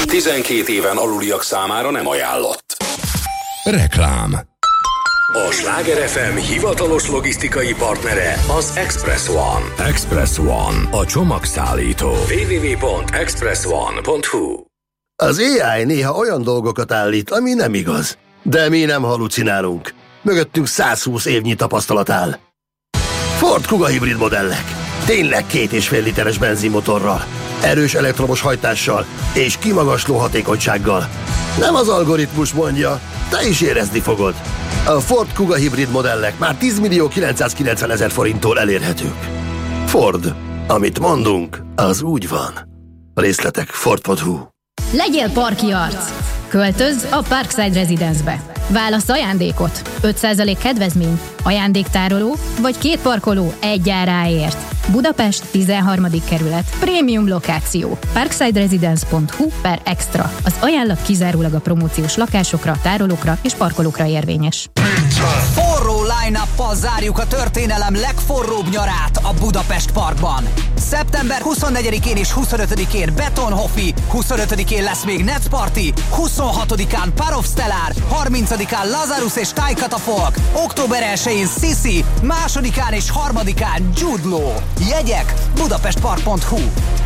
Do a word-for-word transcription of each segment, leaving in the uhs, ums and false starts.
tizenkét éven aluliak számára nem ajánlott. Reklám. A Sláger ef em hivatalos logisztikai partnere az Express One. Express One, a csomagszállító. double-u double-u double-u pont express one pont h u. Az á i néha olyan dolgokat állít, ami nem igaz. De mi nem halucinálunk. Mögöttünk száz húsz évnyi tapasztalat áll. Ford Kuga hibrid modellek. Tényleg két és fél literes benzinmotorral, erős elektromos hajtással és kimagasló hatékonysággal. Nem az algoritmus mondja, te is érezni fogod. A Ford Kuga hibrid modellek már tíz millió kilencszázkilencven ezer forinttól elérhetők. Ford. Amit mondunk, az úgy van. Részletek ford pont h u. Legyél parki arc! Költözz a Parkside Residence-be. Válasz ajándékot. öt százalék kedvezmény, ajándéktároló vagy két parkoló egy áráért. Budapest tizenharmadik kerület. Prémium lokáció. parksideresidence pont h u per extra. Az ajánlat kizárólag a promóciós lakásokra, tárolókra és parkolókra érvényes. Forró line-uppal zárjuk a történelem legforróbb nyarát a Budapest Parkban. szeptember huszonnegyedikén és huszonötödikén Betonhoffi, huszonötödikén lesz még Netz Party, huszonhatodikán Parov Stellar, harmincadikán Lazarus és Thai Catafolk, október elsején Sissi, másodikán és harmadikán Jude Law. Jegyek budapestpark pont h u.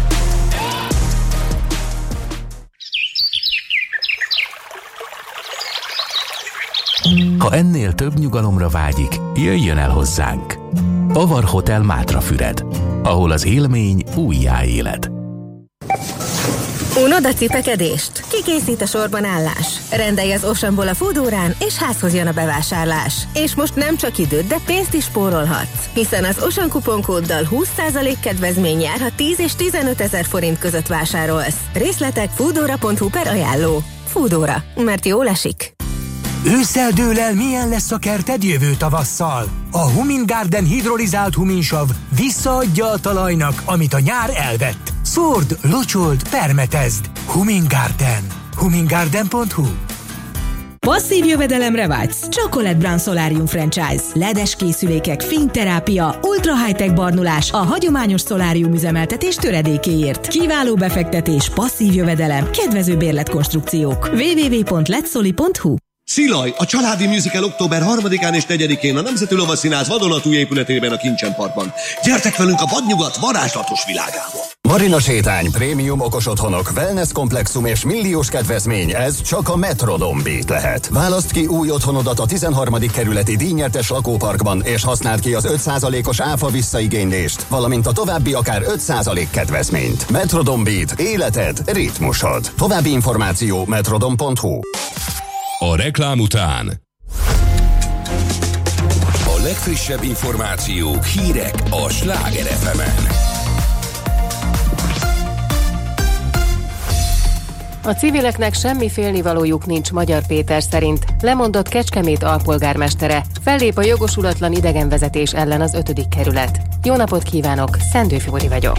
Ha ennél több nyugalomra vágyik, jöjjön el hozzánk. Avar Hotel Mátrafüred, ahol az élmény újjáélet. Unod a cipekedést? Kikészít a sorban állás? Rendelj az Oceanból a Foodórán, és házhoz jön a bevásárlás. És most nem csak időt, de pénzt is spórolhatsz. Hiszen az Ocean kuponkóddal húsz százalék kedvezmény jár, ha tíz és tizenöt ezer forint között vásárolsz. Részletek foodora pont h u per ajánló. Foodora, mert jól esik. Ősszel dől el, milyen lesz a kerted jövő tavasszal. A Humin Garden hidrolizált huminsav visszaadja a talajnak, amit a nyár elvett. Szórd, locsold, permetezd. Humin Garden. humin garden pont h u. Passzív jövedelemre vágysz? Chocolate Brown Solarium Franchise. ledes készülékek, fényterápia, ultra high-tech barnulás a hagyományos szolárium üzemeltetés töredékéért. Kiváló befektetés, passzív jövedelem, kedvező bérletkonstrukciók. double-u double-u double-u pont letsoli pont h u. Szilaj, a családi musical október harmadikán és negyedikén a Nemzeti Lovaszínház vadonatúj épületében a Kincsen Parkban. Gyertek velünk a vadnyugat varázslatos világába! Marina sétány, prémium okos otthonok, wellness komplexum és milliós kedvezmény, ez csak a Metrodon Beat lehet. Válaszd ki új otthonodat a tizenharmadik kerületi díjnyertes lakóparkban, és használd ki az öt százalékos áfa visszaigénylést, valamint a további akár öt százalék kedvezményt. Metrodon Beat, életed, ritmusod. További információ metrodon pont h u. A reklám után a legfrissebb információk, hírek a Sláger ef emen. A civileknek semmi félnivalójuk nincs, Magyar Péter szerint. Lemondott Kecskemét alpolgármestere. Fellép a jogosulatlan idegenvezetés ellen az ötödik kerület. Jó napot kívánok, Szendő Fibori vagyok.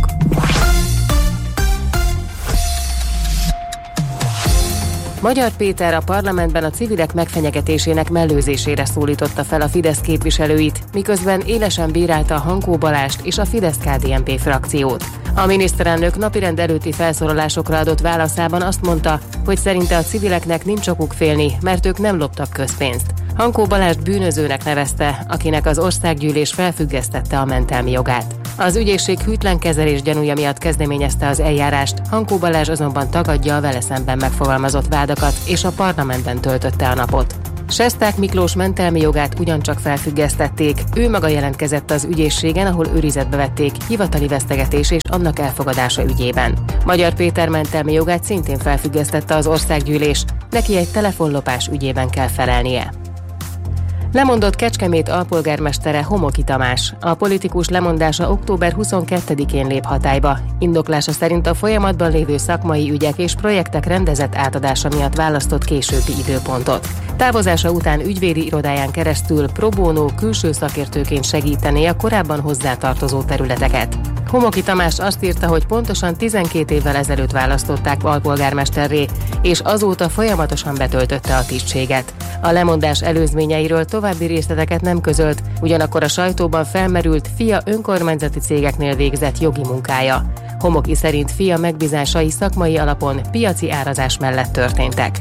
Magyar Péter a parlamentben a civilek megfenyegetésének mellőzésére szólította fel a Fidesz képviselőit, miközben élesen bírálta a Hankó Balást és a Fidesz-ká dé en pé frakciót. A miniszterelnök napirend előtti felszólalásokra adott válaszában azt mondta, hogy szerinte a civileknek nincs okuk félni, mert ők nem loptak közpénzt. Hankó Balást bűnözőnek nevezte, akinek az országgyűlés felfüggesztette a mentelmi jogát. Az ügyészség hűtlen kezelés gyanúja miatt kezdeményezte az eljárást, Hankó Balázs azonban tagadja a vele szemben megfogalmazott vádakat, és a parlamentben töltötte a napot. Sesták Miklós mentelmi jogát ugyancsak felfüggesztették, ő maga jelentkezett az ügyészségen, ahol őrizetbe vették hivatali vesztegetés és annak elfogadása ügyében. Magyar Péter mentelmi jogát szintén felfüggesztette az országgyűlés, neki egy telefonlopás ügyében kell felelnie. Lemondott Kecskemét alpolgármestere Homoki Tamás. A politikus lemondása október huszonkettedikén lép hatályba. Indoklása szerint a folyamatban lévő szakmai ügyek és projektek rendezett átadása miatt választott későbbi időpontot. Távozása után ügyvédi irodáján keresztül pro bono külső szakértőként segítené a korábban hozzátartozó területeket. Homoki Tamás azt írta, hogy pontosan tizenkét évvel ezelőtt választották alpolgármesterré, és azóta folyamatosan betöltötte a tisztséget. A lemondás előzményeiről további részleteket nem közölt, ugyanakkor a sajtóban felmerült fia önkormányzati cégeknél végzett jogi munkája. Homoki szerint fia megbízásai szakmai alapon piaci árazás mellett történtek.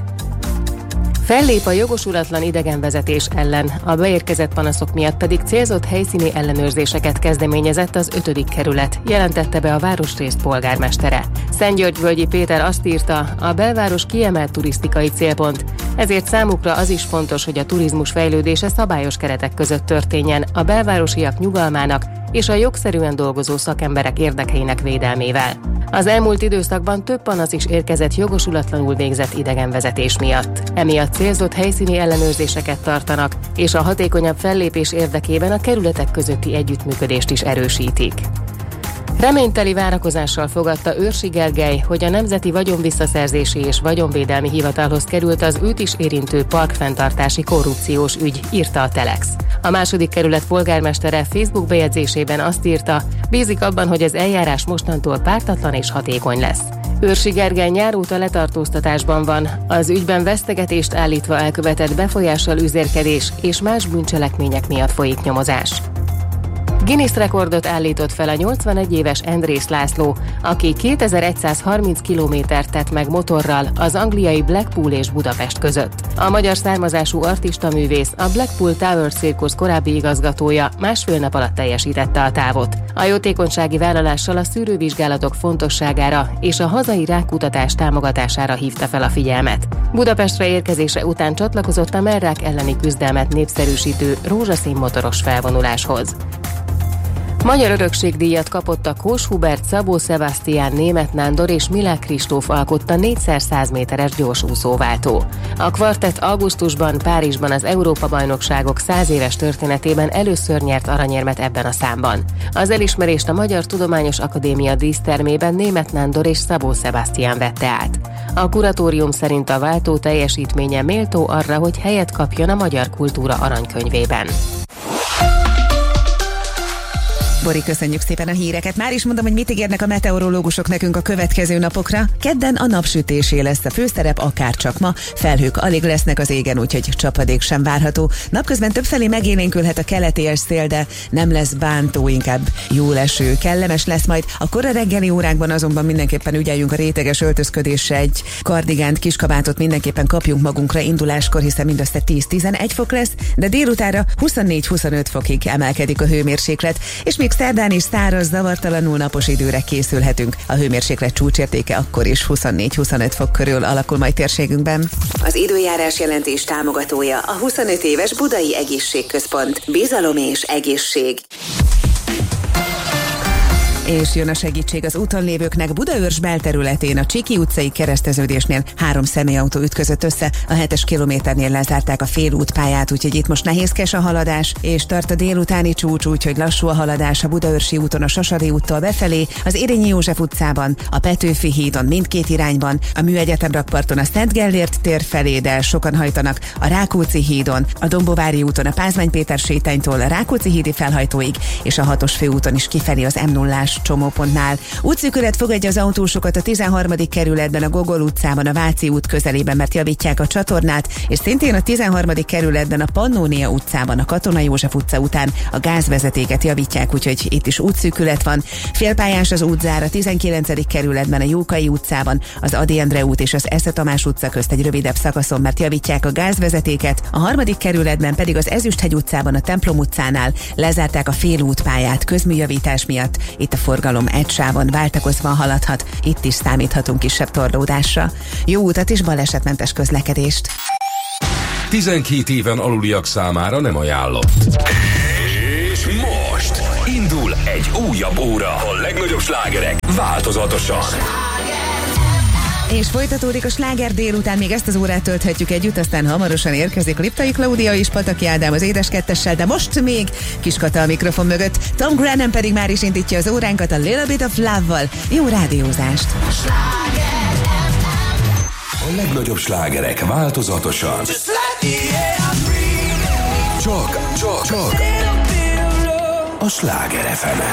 Fellép a jogosulatlan idegenvezetés ellen, a beérkezett panaszok miatt pedig célzott helyszíni ellenőrzéseket kezdeményezett az ötödik kerület, jelentette be a városrész polgármestere. Szentgyörgyvölgyi Péter azt írta, a belváros kiemelt turisztikai célpont, ezért számukra az is fontos, hogy a turizmus fejlődése szabályos keretek között történjen, a belvárosiak nyugalmának és a jogszerűen dolgozó szakemberek érdekeinek védelmével. Az elmúlt időszakban több panasz is érkezett jogosulatlanul végzett idegenvezetés miatt. Emiatt célzott helyszíni ellenőrzéseket tartanak, és a hatékonyabb fellépés érdekében a kerületek közötti együttműködést is erősítik. Reményteli várakozással fogadta Őrsi Gergely, hogy a Nemzeti Vagyonvisszaszerzési és Vagyonvédelmi Hivatalhoz került az őt is érintő parkfenntartási korrupciós ügy, írta a Telex. A második kerület polgármestere Facebook bejegyzésében azt írta, bízik abban, hogy az eljárás mostantól pártatlan és hatékony lesz. Őrsi Gergely nyár óta letartóztatásban van, az ügyben vesztegetést állítva elkövetett befolyással üzérkedés és más bűncselekmények miatt folyik nyomozás. Guinness rekordot állított fel a nyolcvanegy éves Endrész László, aki kétezer-egyszázharminc kilométert tett meg motorral az angliai Blackpool és Budapest között. A magyar származású artistaművész, a Blackpool Tower Circus korábbi igazgatója másfél nap alatt teljesítette a távot. A jótékonysági vállalással a szűrővizsgálatok fontosságára és a hazai rákkutatás támogatására hívta fel a figyelmet. Budapestre érkezése után csatlakozott a mellrák elleni küzdelmet népszerűsítő rózsaszín motoros felvonuláshoz. Magyar örökségdíjat kapott a Kós Hubert, Szabó Sebastian, Németh Nándor és Milák Kristóf alkotta négyszer száz méteres gyorsúszóváltó. A kvartett augusztusban Párizsban az Európa-bajnokságok száz éves történetében először nyert aranyérmet ebben a számban. Az elismerést a Magyar Tudományos Akadémia dísztermében Németh Nándor és Szabó Sebastian vette át. A kuratórium szerint a váltó teljesítménye méltó arra, hogy helyet kapjon a magyar kultúra aranykönyvében. Bori, köszönjük szépen a híreket. Már is mondom, hogy mit ígérnek a meteorológusok nekünk a következő napokra. Kedden a napsütésé lesz a főszerep, akár csak ma. Felhők alig lesznek az égen, úgyhogy csapadék sem várható. Napközben többfelé megélénkülhet a keleti szél, de nem lesz bántó, inkább jó eső. Kellemes lesz majd. A kora reggeli órákban azonban mindenképpen ügyeljünk a réteges öltözködésre. Egy kardigánt, kiskabátot mindenképpen kapjunk magunkra induláskor, hiszen mindössze tíz-tizenegy fok lesz, de délutánra huszonnégy-huszonöt fokig emelkedik a hőmérséklet, és még szerdán is száraz, zavartalanul napos időre készülhetünk. A hőmérséklet csúcsértéke akkor is huszonnégy-huszonöt fok körül alakul majd térségünkben. Az időjárás jelentés támogatója a huszonöt éves Budai Egészségközpont. Bizalom és egészség. És jön a segítség az úton lévőknek. Budaörs belterületén a Csiki utcai kereszteződésnél három személyautó ütközött össze, a hetes kilométernél lezárták a félútpályát, úgyhogy itt most nehézkes a haladás, és tart a délutáni csúcs, úgyhogy lassú a haladás a Budaörsi úton a Sasari úttól befelé, az Érényi József utcában, a Petőfi hídon mindkét irányban, a Műegyetem rakparton a Szent Gellért tér felé, de sokan hajtanak a Rákóczi hídon, a Dombovári úton a Pázmány Péter sétánytól a Rákóczi hídi felhajtóig, és a hatos főúton is kifelé az em nullás csomópontnál. Útszűkület fogadja az autósokat a tizenharmadik kerületben, a Gogol utcában, a Váci út közelében, mert javítják a csatornát, és szintén a tizenharmadik kerületben, a Pannónia utcában, a Katona József utca után a gázvezetéket javítják, úgyhogy itt is útszűkület van. Félpályás az útzár a tizenkilencedik kerületben, a Jókai utcában, az Ady Endre út és az Esze Tamás utca közt egy rövidebb szakaszon, mert javítják a gázvezetéket. A harmadik kerületben pedig az Ezüsthegy utcában, a Templom utcánál lezárták a félútpályát közműjavítás miatt. Itt a forgalom egy sávon váltakozva haladhat, itt is számíthatunk kisebb torlódásra. Jó utat és balesetmentes közlekedést! tizenkét éven aluliak számára nem ajánlott. És most indul egy újabb óra. A legnagyobb slágerek változatosan. És folytatódik a sláger délután, még ezt az órát tölthetjük együtt, aztán hamarosan érkezik Liptai Klaudia és Pataki Ádám az édes kettessel, de most még Kiskata a mikrofon mögött, Tom Grennan pedig már is indítja az óránkat a Little Bit of Love-val. Jó rádiózást! A legnagyobb slágerek változatosan. Csak, csak, csak a Sláger ef em-en.